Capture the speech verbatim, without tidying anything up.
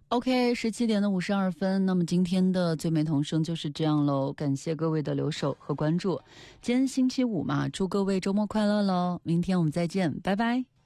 OK， 十七点的五十二分，那么今天的最美童声就是这样喽，感谢各位的留守和关注。今天星期五嘛，祝各位周末快乐喽，明天我们再见，拜拜。